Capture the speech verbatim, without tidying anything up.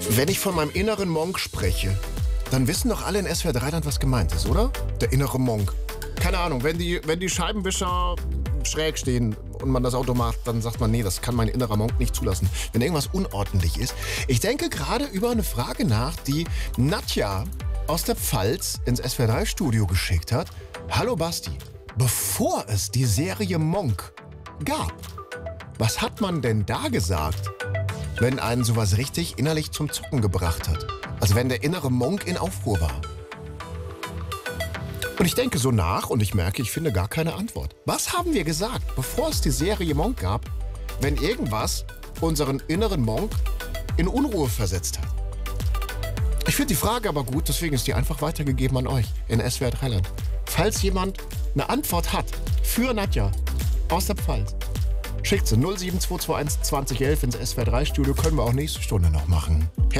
Wenn ich von meinem inneren Monk spreche, dann wissen doch alle in S W R drei Land, was gemeint ist, oder? Der innere Monk. Keine Ahnung, wenn die, wenn die Scheibenwischer schräg stehen und man das Auto macht, dann sagt man, nee, das kann mein innerer Monk nicht zulassen. Wenn irgendwas unordentlich ist. Ich denke gerade über eine Frage nach, die Nadja aus der Pfalz ins S W R drei Studio geschickt hat. Hallo Basti, bevor es die Serie Monk gab, was hat man denn da gesagt, wenn einen sowas richtig innerlich zum Zucken gebracht hat? Also wenn der innere Monk in Aufruhr war. Und ich denke so nach und ich merke, ich finde gar keine Antwort. Was haben wir gesagt, bevor es die Serie Monk gab, wenn irgendwas unseren inneren Monk in Unruhe versetzt hat? Ich finde die Frage aber gut, deswegen ist die einfach weitergegeben an euch in S W R drei Land. Falls jemand eine Antwort hat für Nadja aus der Pfalz, schickt sie null sieben zwei zwei eins zwanzig elf ins S W R drei Studio, können wir auch nächste Stunde noch machen.